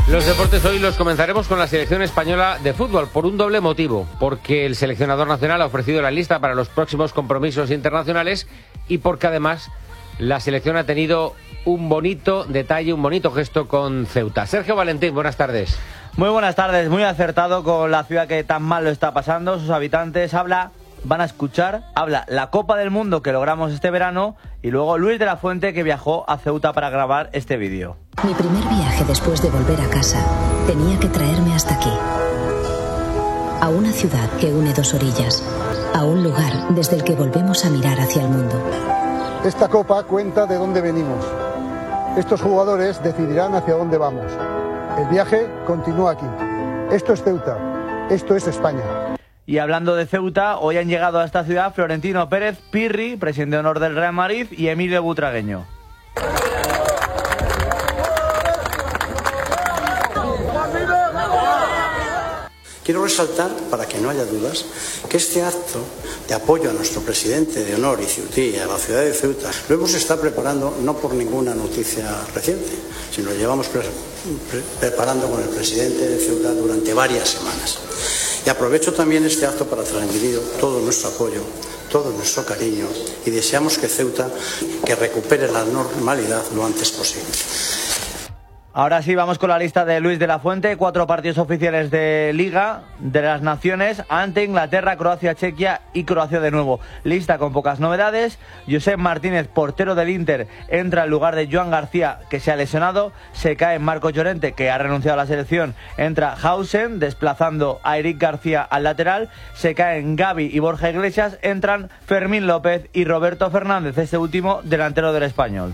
Los deportes hoy los comenzaremos con la selección española de fútbol por un doble motivo, porque el seleccionador nacional ha ofrecido la lista para los próximos compromisos internacionales y porque además la selección ha tenido un bonito detalle, un bonito gesto con Ceuta. Sergio Valentín, buenas tardes. Muy buenas tardes, muy acertado con la ciudad que tan mal lo está pasando, sus habitantes, habla la Copa del Mundo que logramos este verano y luego Luis de la Fuente que viajó a Ceuta para grabar este vídeo. Mi primer viaje después de volver a casa tenía que traerme hasta aquí, a una ciudad que une dos orillas, a un lugar desde el que volvemos a mirar hacia el mundo. Esta Copa cuenta de dónde venimos. Estos jugadores decidirán hacia dónde vamos. El viaje continúa aquí. Esto es Ceuta. Esto es España. Y hablando de Ceuta, hoy han llegado a esta ciudad Florentino Pérez, Pirri, presidente de honor del Real Madrid, y Emilio Butragueño. Quiero resaltar, para que no haya dudas, que este acto de apoyo a nuestro presidente de honor y a la ciudad de Ceuta lo hemos estado preparando no por ninguna noticia reciente, sino lo llevamos preparando con el presidente de Ceuta durante varias semanas. Y aprovecho también este acto para transmitir todo nuestro apoyo, todo nuestro cariño y deseamos que Ceuta que recupere la normalidad lo antes posible. Ahora sí, vamos con la lista de Luis de la Fuente. 4 partidos oficiales de Liga de las Naciones ante Inglaterra, Croacia, Chequia y Croacia de nuevo. Lista con pocas novedades. Josep Martínez, portero del Inter, entra en lugar de Joan García, que se ha lesionado. Se cae Marco Llorente, que ha renunciado a la selección. Entra Hausen, desplazando a Eric García al lateral. Se caen Gavi y Borja Iglesias. Entran Fermín López y Roberto Fernández, este último delantero del Español.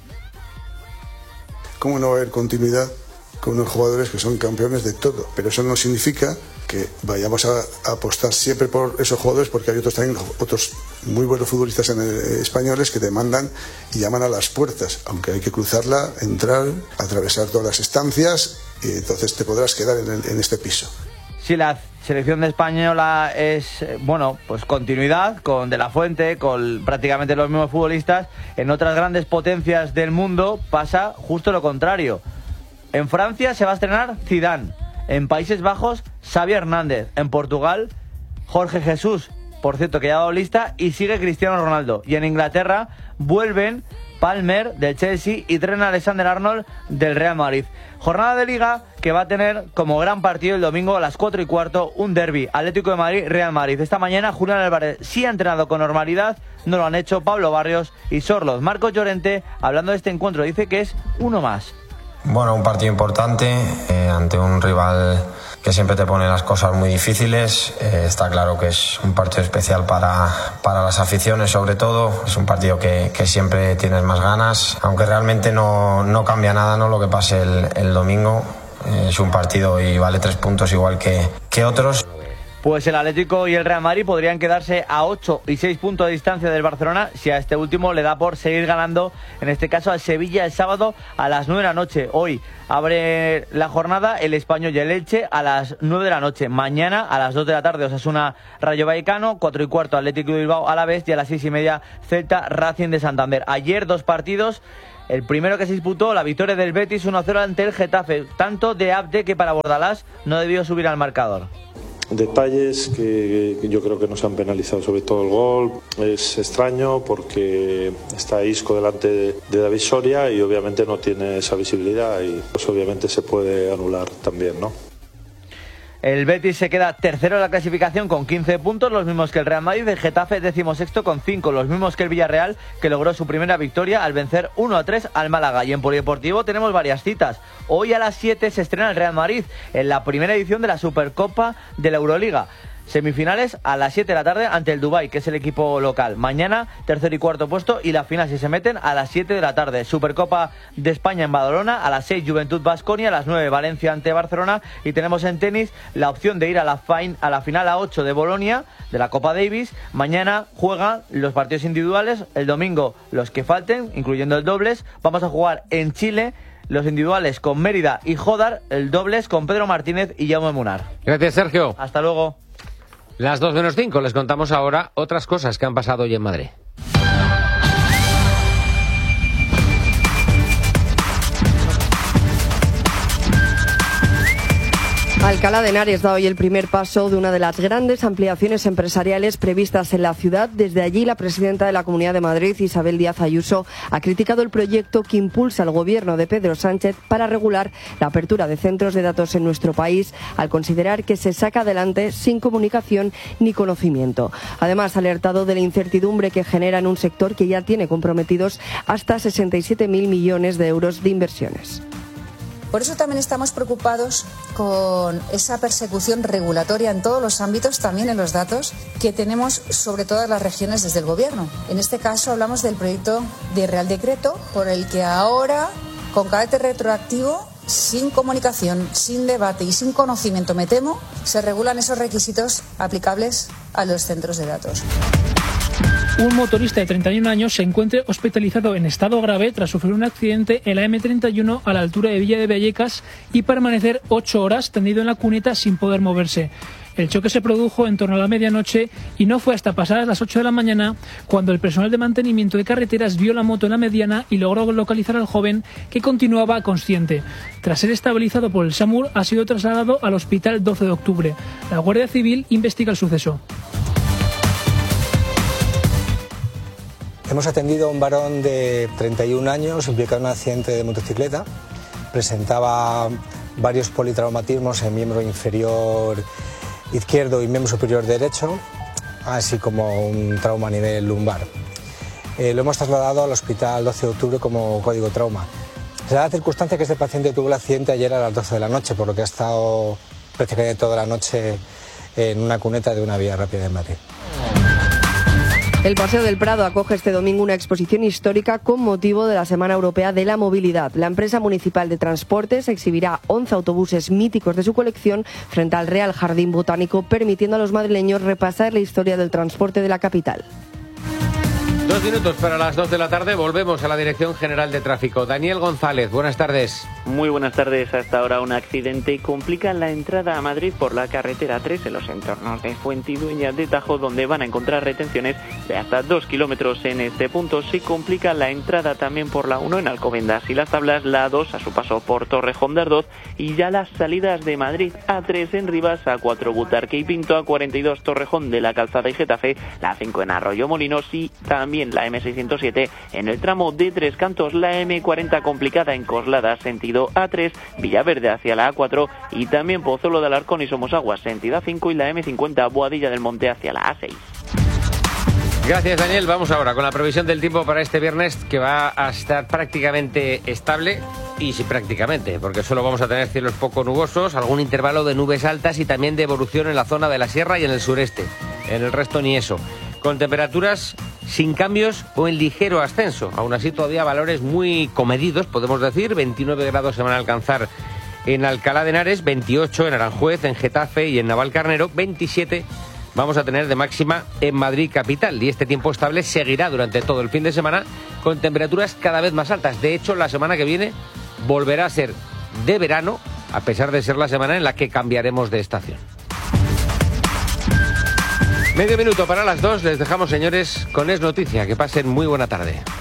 ¿Cómo no va a haber continuidad con unos jugadores que son campeones de todo? Pero eso no significa que vayamos a apostar siempre por esos jugadores, porque hay otros muy buenos futbolistas españoles que te mandan y llaman a las puertas, aunque hay que cruzarla, entrar, atravesar todas las estancias y entonces te podrás quedar en este piso. Sí, la selección española es, pues continuidad con De la Fuente, con prácticamente los mismos futbolistas. En otras grandes potencias del mundo pasa justo lo contrario. En Francia se va a estrenar Zidane, en Países Bajos Xavi Hernández, en Portugal Jorge Jesús, por cierto que ya ha dado lista, y sigue Cristiano Ronaldo. Y en Inglaterra vuelven Palmer del Chelsea y Trent Alexander-Arnold del Real Madrid. Jornada de Liga que va a tener como gran partido el domingo a las 4:15 un derbi, Atlético de Madrid-Real Madrid. Esta mañana Julián Álvarez sí ha entrenado con normalidad, no lo han hecho Pablo Barrios y Sorloz. Marcos Llorente, hablando de este encuentro, dice que es uno más. Bueno, un partido importante ante un rival que siempre te pone las cosas muy difíciles. Está claro que es un partido especial para las aficiones, sobre todo. Es un partido que siempre tienes más ganas, aunque realmente no cambia nada, ¿no? Lo que pase el domingo. Es un partido y vale 3 puntos igual que otros. Pues el Atlético y el Real Madrid podrían quedarse a 8 y 6 puntos de distancia del Barcelona si a este último le da por seguir ganando, en este caso al Sevilla el sábado a las 9 de la noche. Hoy abre la jornada el Español y el Elche a las 9 de la noche. Mañana a las 2 de la tarde Osasuna Rayo Vallecano, 4:15 Atlético de Bilbao Alavés y a las 6:30 Celta Racing de Santander. Ayer 2 partidos. El primero que se disputó, la victoria del Betis 1-0 ante el Getafe, tanto de Abde que para Bordalás no debió subir al marcador. Detalles que yo creo que nos han penalizado, sobre todo el gol. Es extraño porque está Isco delante de David Soria y obviamente no tiene esa visibilidad y pues obviamente se puede anular también, ¿no? El Betis se queda tercero en la clasificación con 15 puntos, los mismos que el Real Madrid. El Getafe 16º con 5, los mismos que el Villarreal, que logró su primera victoria al vencer 1-3 al Málaga. Y en polideportivo tenemos varias citas. Hoy a las 7 se estrena el Real Madrid en la primera edición de la Supercopa de la Euroliga. Semifinales a las 7 de la tarde ante el Dubái, que es el equipo local. Mañana, tercer y cuarto puesto, y la final, si se meten, a las 7 de la tarde. Supercopa de España en Badalona, a las 6 Juventud Baskonia, a las 9 Valencia ante Barcelona. Y tenemos en tenis la opción de ir a la final a 8 de Bolonia, de la Copa Davis. Mañana juegan los partidos individuales, el domingo los que falten, incluyendo el dobles. Vamos a jugar en Chile los individuales con Mérida y Jodar, el dobles con Pedro Martínez y Jaume Munar. Gracias, Sergio. Hasta luego. Las 2:05, les contamos ahora otras cosas que han pasado hoy en Madrid. Alcalá de Henares da hoy el primer paso de una de las grandes ampliaciones empresariales previstas en la ciudad. Desde allí, la presidenta de la Comunidad de Madrid, Isabel Díaz Ayuso, ha criticado el proyecto que impulsa el gobierno de Pedro Sánchez para regular la apertura de centros de datos en nuestro país, al considerar que se saca adelante sin comunicación ni conocimiento. Además, ha alertado de la incertidumbre que genera en un sector que ya tiene comprometidos hasta 67.000 millones de euros de inversiones. Por eso también estamos preocupados con esa persecución regulatoria en todos los ámbitos, también en los datos, que tenemos sobre todas las regiones desde el Gobierno. En este caso hablamos del proyecto de Real Decreto, por el que ahora, con carácter retroactivo, sin comunicación, sin debate y sin conocimiento, me temo, se regulan esos requisitos aplicables a los centros de datos. Un motorista de 31 años se encuentra hospitalizado en estado grave tras sufrir un accidente en la M31 a la altura de Villa de Vallecas y permanecer 8 horas tendido en la cuneta sin poder moverse. El choque se produjo en torno a la medianoche y no fue hasta pasadas las 8 de la mañana cuando el personal de mantenimiento de carreteras vio la moto en la mediana y logró localizar al joven, que continuaba consciente. Tras ser estabilizado por el SAMUR, ha sido trasladado al hospital 12 de octubre. La Guardia Civil investiga el suceso. Hemos atendido a un varón de 31 años implicado en un accidente de motocicleta. Presentaba varios politraumatismos en miembro inferior izquierdo y miembro superior derecho, así como un trauma a nivel lumbar. Lo hemos trasladado al hospital 12 de octubre como código trauma. Se da la circunstancia que este paciente tuvo el accidente ayer a las 12 de la noche, por lo que ha estado prácticamente toda la noche en una cuneta de una vía rápida en Madrid. El Paseo del Prado acoge este domingo una exposición histórica con motivo de la Semana Europea de la Movilidad. La empresa municipal de transportes exhibirá 11 autobuses míticos de su colección frente al Real Jardín Botánico, permitiendo a los madrileños repasar la historia del transporte de la capital. 2 minutos para las 2 de la tarde, volvemos a la Dirección General de Tráfico. Daniel González, buenas tardes. Muy buenas tardes. Hasta ahora un accidente complica la entrada a Madrid por la carretera 3 en los entornos de Fuentidueña de Tajo, donde van a encontrar retenciones de hasta 2 kilómetros en este punto. Se complica la entrada también por la 1 en Alcobendas y Las Tablas, la 2 a su paso por Torrejón de Ardoz y ya las salidas de Madrid, A3 en Rivas, A4 Butarque y Pinto, A42 Torrejón de la Calzada y Getafe, la 5 en Arroyo Molinos y también la M607 en el tramo de Tres Cantos, la M40 complicada en Coslada sentido A3, Villaverde hacia la A4 y también Pozuelo de Alarcón y Somosaguas sentido A5 y la M50 Boadilla del Monte hacia la A6. Gracias, Daniel. Vamos ahora con la previsión del tiempo para este viernes, que va a estar prácticamente estable. Y sí, prácticamente, porque solo vamos a tener cielos poco nubosos, algún intervalo de nubes altas y también de evolución en la zona de la sierra y en el sureste. En el resto ni eso. Con temperaturas sin cambios o en ligero ascenso. Aún así todavía valores muy comedidos, podemos decir. 29 grados se van a alcanzar en Alcalá de Henares, 28 en Aranjuez, en Getafe y en Navalcarnero, 27 vamos a tener de máxima en Madrid capital. Y este tiempo estable seguirá durante todo el fin de semana con temperaturas cada vez más altas. De hecho, la semana que viene volverá a ser de verano, a pesar de ser la semana en la que cambiaremos de estación. Medio minuto para las 2, les dejamos, señores, con Es Noticia. Que pasen muy buena tarde.